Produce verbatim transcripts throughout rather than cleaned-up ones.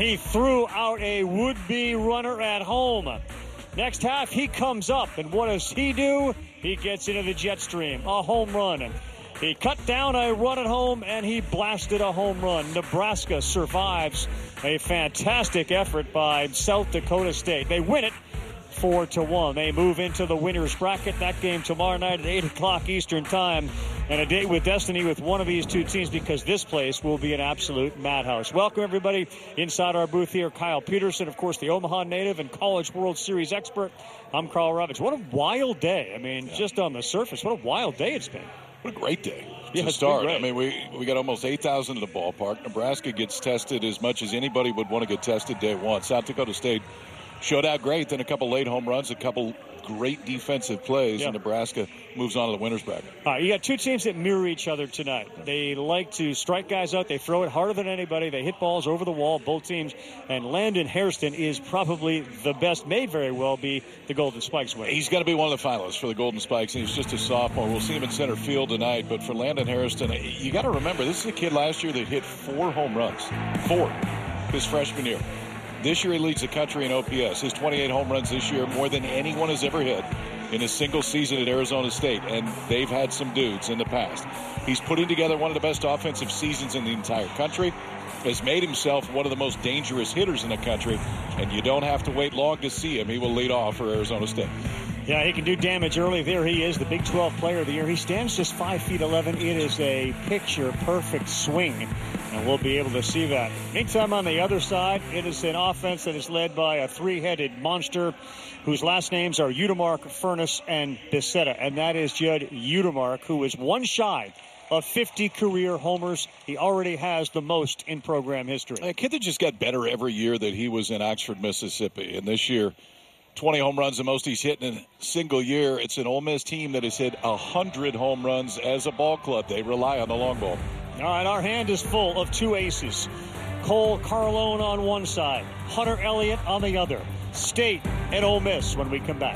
He threw out a would-be runner at home. Next half, he comes up, and what does he do? He gets into the jet stream, a home run. He cut down a run at home, and he blasted a home run. Nebraska survives a fantastic effort by South Dakota State. They win it four to one. They move into the winner's bracket. That game tomorrow night at eight o'clock Eastern time. And a date with destiny with one of these two teams, because this place will be an absolute madhouse. Welcome, everybody, inside our booth here. Kyle Peterson, of course, the Omaha native and College World Series expert. I'm Carl Robbins. What a wild day. I mean, yeah. just on the surface, what a wild day it's been. What a great day yeah, to start. I mean, we, we got almost eight thousand in the ballpark. Nebraska gets tested as much as anybody would want to get tested day one. South Dakota State showed out great, then a couple late home runs, a couple great defensive plays, yep. and Nebraska moves on to the winner's bracket. All right, you got two teams that mirror each other tonight. They like to strike guys out. They throw it harder than anybody. They hit balls over the wall, both teams. And Landon Hairston is probably the best, may very well be the Golden Spikes winner. He's going to be one of the finalists for the Golden Spikes, and he's just a sophomore. We'll see him in center field tonight. But for Landon Hairston, you got to remember, this is a kid last year that hit four home runs. Four his freshman year. This year he leads the country in O P S. His twenty-eight home runs this year, more than anyone has ever hit in a single season at Arizona State. And they've had some dudes in the past. He's putting together one of the best offensive seasons in the entire country. Has made himself one of the most dangerous hitters in the country. And you don't have to wait long to see him. He will lead off for Arizona State. Yeah, he can do damage early. There he is, the Big twelve Player of the Year. He stands just five feet eleven. It is a picture-perfect swing, and we'll be able to see that. Meantime, on the other side, it is an offense that is led by a three-headed monster whose last names are Udemark, Furness, and Bissetta, and that is Judd Udemark, who is one shy of fifty career homers. He already has the most in program history. A kid that just got better every year that he was in Oxford, Mississippi, and this year twenty home runs, the most he's hit in a single year. It's an Ole Miss team that has hit one hundred home runs as a ball club. They rely on the long ball. All right, our hand is full of two aces. Cole Carlone on one side, Hunter Elliott on the other. State and Ole Miss when we come back.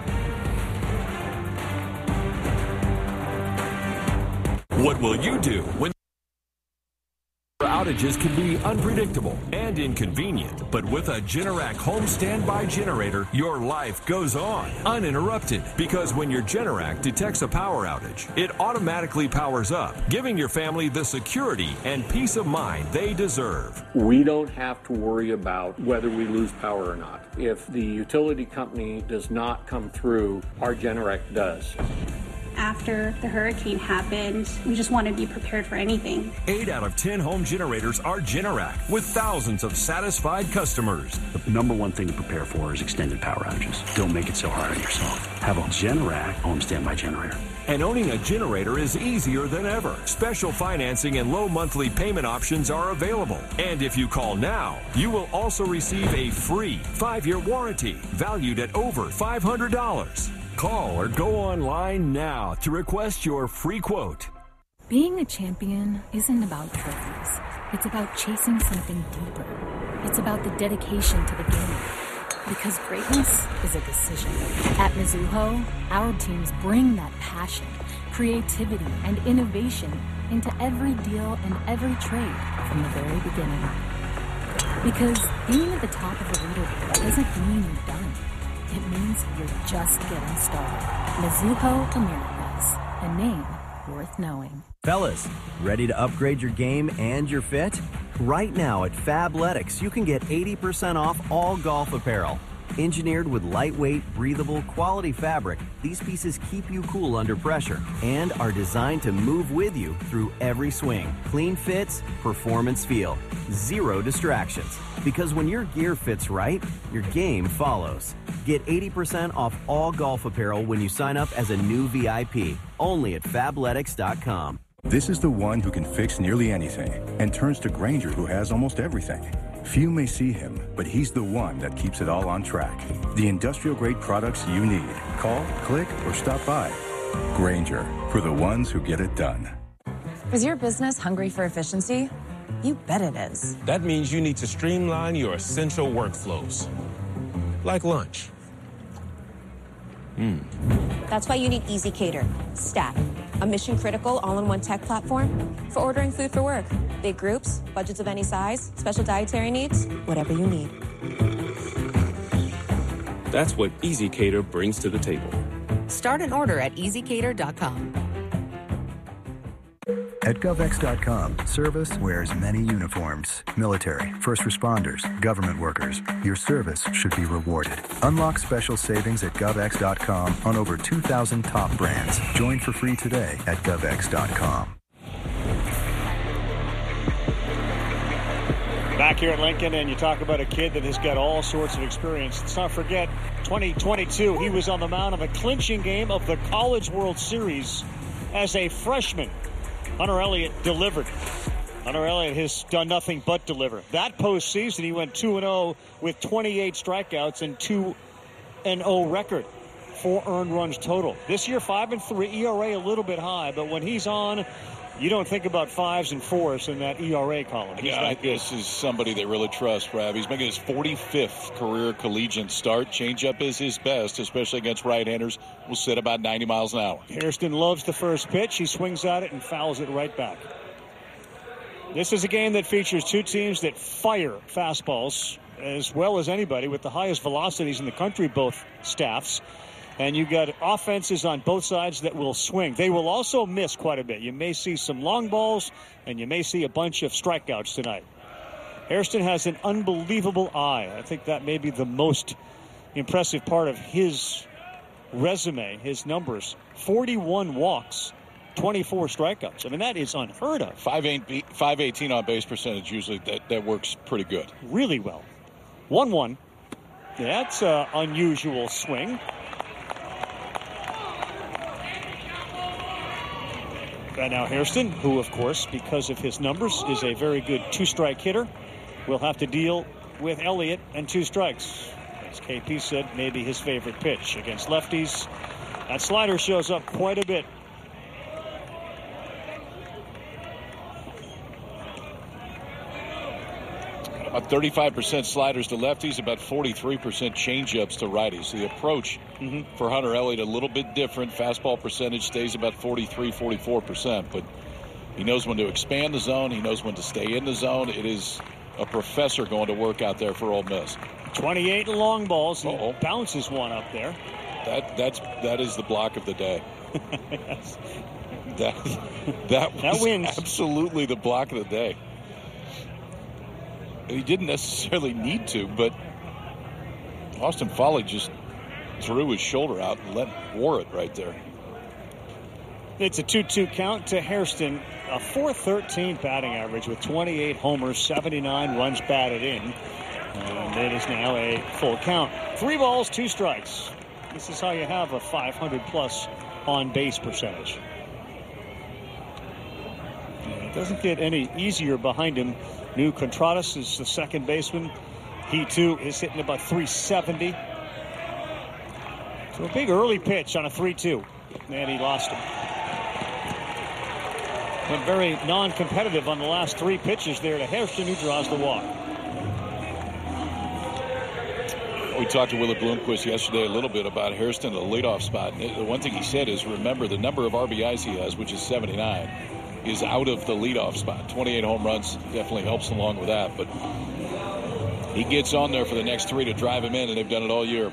What will you do when outages can be unpredictable and inconvenient, but with a Generac home standby generator, your life goes on uninterrupted, because when your Generac detects a power outage, it automatically powers up, giving your family the security and peace of mind they deserve. We don't have to worry about whether we lose power or not. If the utility company does not come through, our Generac does. After the hurricane happened, we just want to be prepared for anything. Eight out of ten home generators are Generac, with thousands of satisfied customers. The number one thing to prepare for is extended power outages. Don't make it so hard on yourself. Have a Generac home standby generator. And owning a generator is easier than ever. Special financing and low monthly payment options are available. And if you call now, you will also receive a free five-year warranty valued at over five hundred dollars. Call or go online now to request your free quote. Being a champion isn't about trophies. It's about chasing something deeper. It's about the dedication to the game. Because greatness is a decision. At Mizuho, our teams bring that passion, creativity, and innovation into every deal and every trade from the very beginning. Because being at the top of the leaderboard doesn't mean you're done. It means you're just getting started. Mizuho Americas, a name worth knowing. Fellas, ready to upgrade your game and your fit? Right now at Fabletics, you can get eighty percent off all golf apparel. Engineered with lightweight, breathable, quality fabric, these pieces keep you cool under pressure and are designed to move with you through every swing. Clean fits, performance feel, zero distractions. Because when your gear fits right, your game follows. Get eighty percent off all golf apparel when you sign up as a new V I P, only at Fabletics dot com. This is the one who can fix nearly anything and turns to Grainger, who has almost everything. Few may see him, but he's the one that keeps it all on track. The industrial-grade products you need. Call, click, or stop by. Grainger, for the ones who get it done. Is your business hungry for efficiency? You bet it is. That means you need to streamline your essential workflows, like lunch. Mm. That's why you need Easy Cater. Stat. A mission-critical, all-in-one tech platform for ordering food for work. Big groups, budgets of any size, special dietary needs, whatever you need. That's what EasyCater brings to the table. Start an order at easy cater dot com. At GovX dot com, service wears many uniforms. Military, first responders, government workers. Your service should be rewarded. Unlock special savings at GovX dot com on over two thousand top brands. Join for free today at GovX dot com. Back here at Lincoln, and you talk about a kid that has got all sorts of experience. Let's not forget, twenty twenty-two, he was on the mound of a clinching game of the College World Series as a freshman. Hunter Elliott delivered. Hunter Elliott has done nothing but deliver. That postseason, he went two and oh with twenty-eight strikeouts and two and oh record. Four earned runs total. This year, five and three, E R A a little bit high, but when he's on, you don't think about fives and fours in that E R A column. He's yeah, this is somebody they really trust, Rob. He's making his forty-fifth career collegiate start. Changeup is his best, especially against right-handers. Will sit about ninety miles an hour. Hairston loves the first pitch. He swings at it and fouls it right back. This is a game that features two teams that fire fastballs as well as anybody, with the highest velocities in the country, both staffs. And you've got offenses on both sides that will swing. They will also miss quite a bit. You may see some long balls, and you may see a bunch of strikeouts tonight. Hairston has an unbelievable eye. I think that may be the most impressive part of his resume, his numbers. forty-one walks, twenty-four strikeouts. I mean, that is unheard of. five eighteen on base percentage, usually that, that works pretty good. Really well. one one. That's an unusual swing. And now Hairston, who, of course, because of his numbers, is a very good two-strike hitter, will have to deal with Elliott and two strikes. As K P said, maybe his favorite pitch against lefties. That slider shows up quite a bit. About thirty-five percent sliders to lefties, about forty-three percent changeups to righties. The approach mm-hmm. for Hunter Elliott a little bit different. Fastball percentage stays about forty-three, forty-four percent, but he knows when to expand the zone. He knows when to stay in the zone. It is a professor going to work out there for Ole Miss. twenty-eight long balls. He Uh-oh. bounces one up there. That that's that is the block of the day. Yes. That that was that wins. Absolutely the block of the day. He didn't necessarily need to, but Austin Foley just threw his shoulder out and let wore it right there. It's a two two count to Hairston. A four thirteen batting average with twenty-eight homers, seventy-nine runs batted in. And it is now a full count. Three balls, two strikes. This is how you have a five hundred plus on base percentage. And it doesn't get any easier behind him. New Contreras is the second baseman. He, too, is hitting about three seventy. So a big early pitch on a three two. And he lost him. Went very non-competitive on the last three pitches there to Hairston, who draws the walk. We talked to Willard Bloomquist yesterday a little bit about Hairston, the leadoff spot. And the one thing he said is, remember, the number of R B Is he has, which is seventy-nine, is out of the leadoff spot. twenty-eight home runs definitely helps along with that. But he gets on there for the next three to drive him in, and they've done it all year.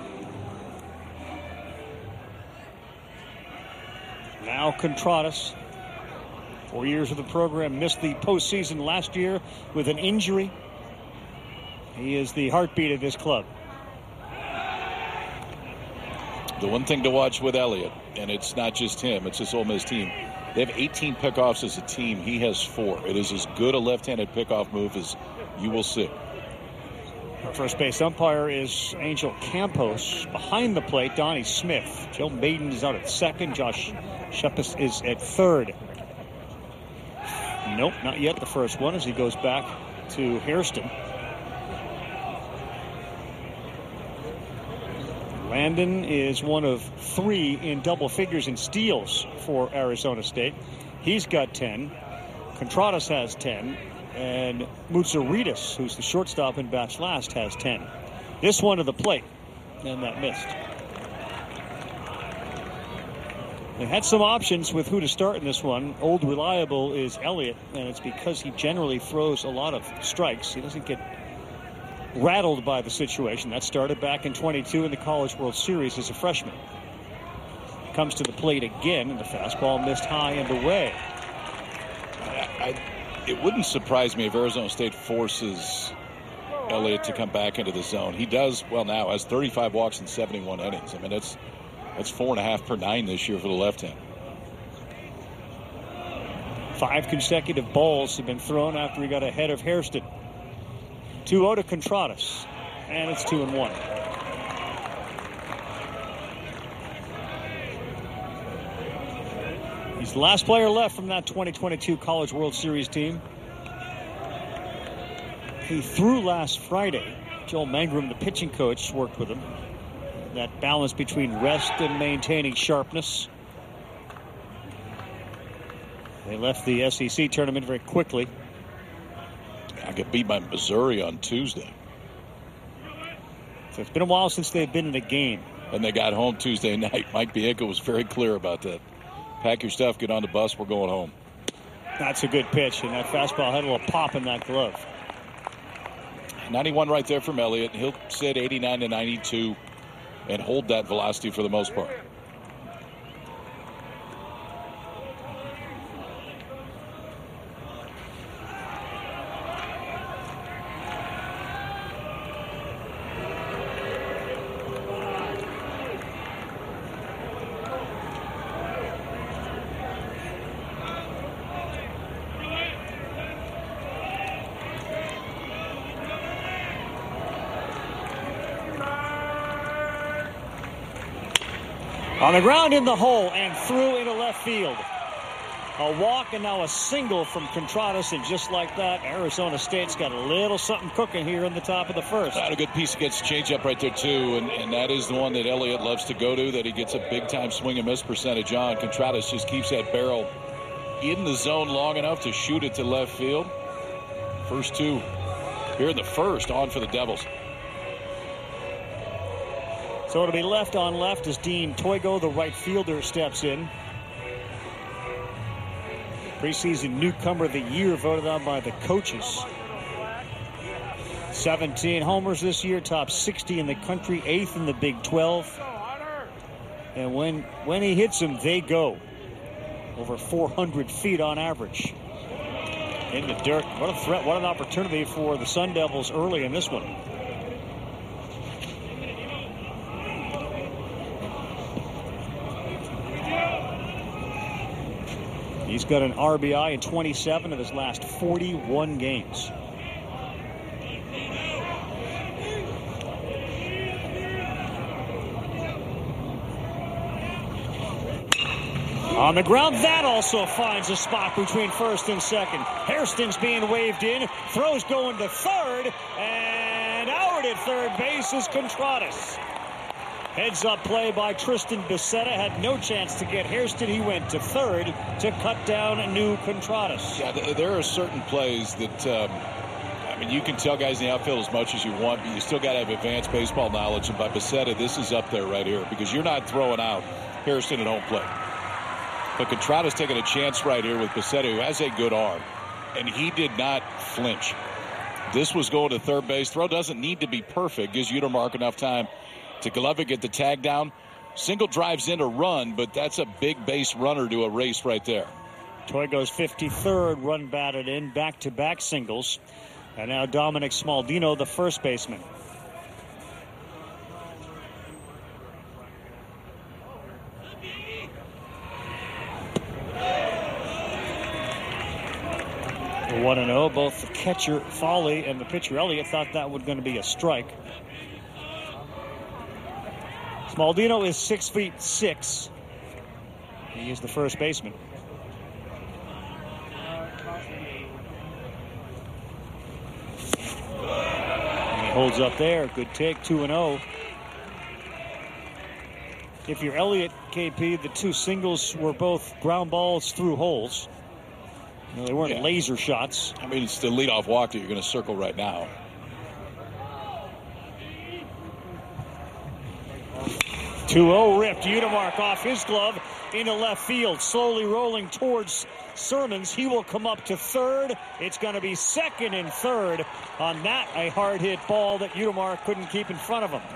Now Contreras, four years of the program, missed the postseason last year with an injury. He is the heartbeat of this club. The one thing to watch with Elliott, and it's not just him, it's this Ole Miss team. They have eighteen pickoffs as a team. He has four. It is as good a left-handed pickoff move as you will see. Our first base umpire is Angel Campos. Behind the plate, Donnie Smith. Joe Maiden is out at second. Josh Shepis is at third. Nope, not yet the first one as he goes back to Hairston. Landon is one of three in double figures in steals for Arizona State. He's got ten. Contreras has ten. And Mutsaritas, who's the shortstop in bats last, has ten. This one to the plate. And that missed. They had some options with who to start in this one. Old reliable is Elliott, and it's because he generally throws a lot of strikes. He doesn't get rattled by the situation. That started back in twenty-two in the College World Series as a freshman. Comes to the plate again, and the fastball missed high and away. I, I, it wouldn't surprise me if Arizona State forces Elliott to come back into the zone. He does well now, has thirty-five walks in seventy-one innings. I mean, that's that's four and a half per nine this year for the left-hand. Five consecutive balls have been thrown after he got ahead of Hairston. two oh to Contradas, and it's two and one. He's the last player left from that twenty twenty-two College World Series team. He threw last Friday. Joel Mangrum, the pitching coach, worked with him. That balance between rest and maintaining sharpness. They left the S E C tournament very quickly. I got beat by Missouri on Tuesday. So it's been a while since they've been in a game. And they got home Tuesday night. Mike Bianco was very clear about that. Pack your stuff, get on the bus, we're going home. That's a good pitch, and that fastball had a little pop in that glove. ninety-one right there from Elliott. He'll sit eighty-nine to ninety-two and hold that velocity for the most part. On the ground in the hole and through into left field. A walk and now a single from Contradas, and just like that, Arizona State's got a little something cooking here in the top of the first. Not a good piece against changeup right there too, and, and that is the one that Elliott loves to go to, that he gets a big time swing and miss percentage on. Contradas just keeps that barrel in the zone long enough to shoot it to left field. First two here in the first on for the Devils. So it'll be left on left as Dean Toigo, the right fielder, steps in. Preseason newcomer of the year voted on by the coaches. seventeen homers this year, top sixty in the country, eighth in the Big twelve. And when, when he hits them, they go. Over four hundred feet on average. In the dirt. What a threat, what an opportunity for the Sun Devils early in this one. He's got an R B I in twenty-seven of his last forty-one games. On the ground, that also finds a spot between first and second. Hairston's being waved in. Throws going to third. And out at third base is Contradas. Heads up play by Tristan Becerra. Had no chance to get Hairston. He went to third to cut down a new Contradas. Yeah, there are certain plays that, um, I mean, you can tell guys in the outfield as much as you want, but you still got to have advanced baseball knowledge. And by Becerra, this is up there right here because you're not throwing out Hairston at home plate. But Contradas taking a chance right here with Becerra, who has a good arm, and he did not flinch. This was going to third base. Throw doesn't need to be perfect. Gives Utermark enough time to Glovik get the tag down. Single drives in a run, but that's a big base runner to erase right there. Toigo's fifty-third run batted in, back-to-back singles. And now Dominic Smaldino, the first baseman. one and oh. Both the catcher, Foley, and the pitcher, Elliott, thought that was going to be a strike. Smaldino is six feet six. He is the first baseman. And he holds up there. Good take, two and oh. If you're Elliott, K P, the two singles were both ground balls through holes. You know, they weren't yeah. laser shots. I mean, it's the leadoff walk that you're going to circle right now. two oh ripped. Udemark off his glove into left field, slowly rolling towards Sermons. He will come up to third. It's going to be second and third on that, a hard hit ball that Udemark couldn't keep in front of him.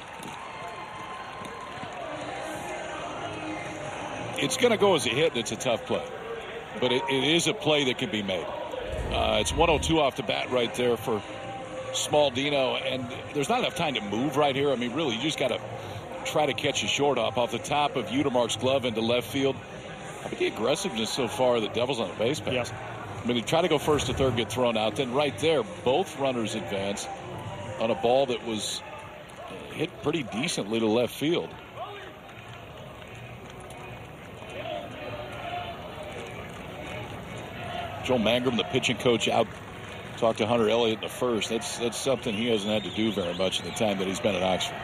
It's going to go as a hit, and it's a tough play. But it, it is a play that can be made. Uh, it's one oh two off the bat right there for Smaldino, and there's not enough time to move right here. I mean, really, you just got to try to catch a short up off the top of Udemark's glove into left field. I think the aggressiveness so far, the Devils on the base pass. Yes. I mean, they try to go first to third, get thrown out. Then right there, both runners advance on a ball that was hit pretty decently to left field. Joe Mangrum, the pitching coach, out talked to Hunter Elliott in the first. That's that's something he hasn't had to do very much in the time that he's been at Oxford.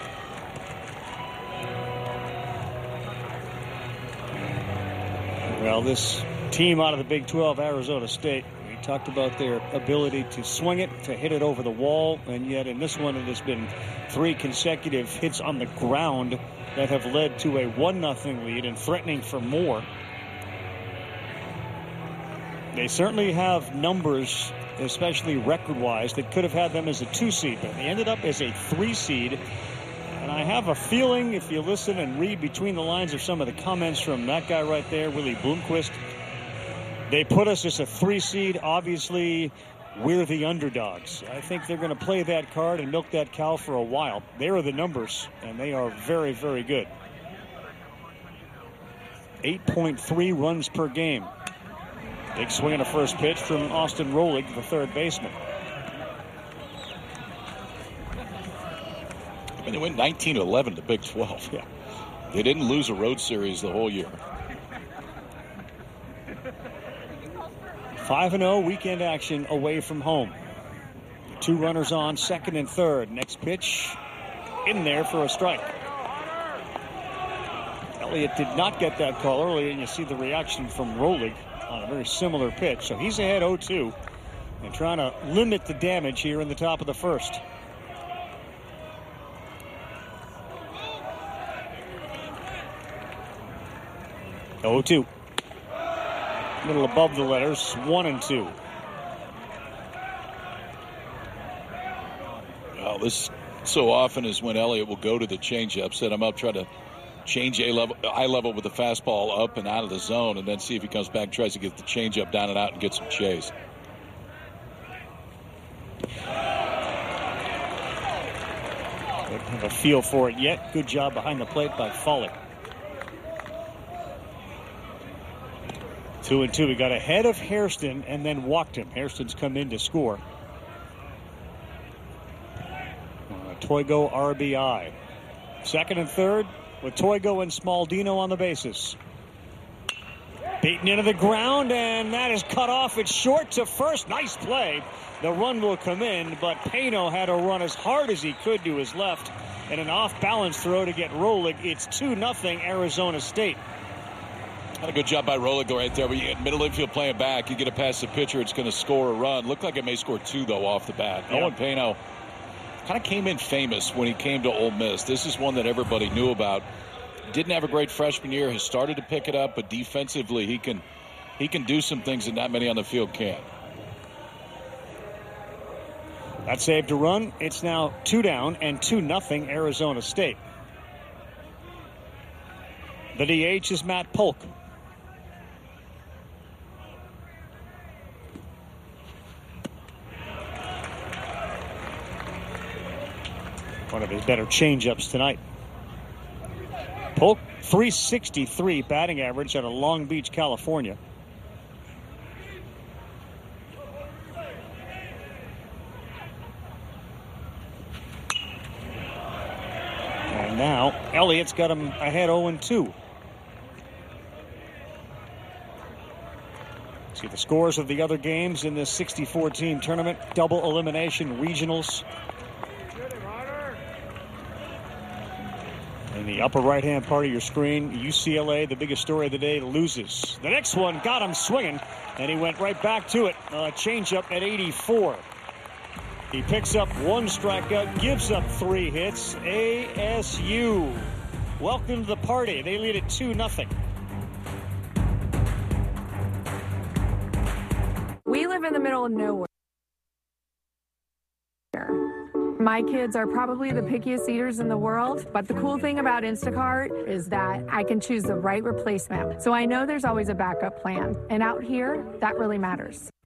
Well, this team out of the Big twelve, Arizona State, we talked about their ability to swing it, to hit it over the wall, and yet in this one it has been three consecutive hits on the ground that have led to a one nothing lead and threatening for more. They certainly have numbers, especially record-wise, that could have had them as a two seed, but they ended up as a three seed. And I have a feeling, if you listen and read between the lines of some of the comments from that guy right there, Willie Bloomquist, they put us as a three seed. Obviously, we're the underdogs. I think they're going to play that card and milk that cow for a while. There are the numbers, and they are very, very good. eight point three runs per game. Big swing on the first pitch from Austin Rolig, the third baseman. I mean, they went nineteen to eleven to Big twelve. Yeah. They didn't lose a road series the whole year. five and oh weekend action away from home. Two runners on, second and third. Next pitch in there for a strike. Elliott did not get that call earlier, and you see the reaction from Rolig on a very similar pitch. So he's ahead oh two and trying to limit the damage here in the top of the first. oh two. A little above the letters, one and two. Well, this so often is when Elliott will go to the changeup, set him up, try to change a level, eye level with the fastball up and out of the zone, and then see if he comes back, tries to get the changeup down and out and get some chase. Don't have a feel for it yet. Good job behind the plate by Foley. Two and two. We got ahead of Hairston and then walked him. Hairston's come in to score. Uh, Toigo R B I. Second and third with Toigo and Smaldino on the bases. Beaten into the ground, and that is cut off. It's short to first. Nice play. The run will come in, but Pano had to run as hard as he could to his left, and an off-balance throw to get Rolig. It's two nothing Arizona State. Had a good job by Rolig right there. But you get middle infield playing back, you get it past the pitcher, it's going to score a run. Looked like it may score two, though, off the bat. Yeah. Owen Pano kind of came in famous when he came to Ole Miss. This is one that everybody knew about. Didn't have a great freshman year. Has started to pick it up, but defensively he can he can do some things that not many on the field can. That saved a run. It's now two down and two nothing Arizona State. The D H is Matt Polk. One of his better changeups tonight. Polk, three sixty-three batting average out of Long Beach, California. And now Elliott's got him ahead oh and two. See the scores of the other games in this sixty-four team tournament. Double elimination regionals. In the upper right-hand part of your screen, U C L A, the biggest story of the day, loses. The next one got him swinging, and he went right back to it. A changeup at eighty-four. He picks up one strikeout, gives up three hits. A S U welcome to the party. They lead it two nothing. We live in the middle of nowhere. My kids are probably the pickiest eaters in the world, but the cool thing about Instacart is that I can choose the right replacement. So I know there's always a backup plan. And out here, that really matters.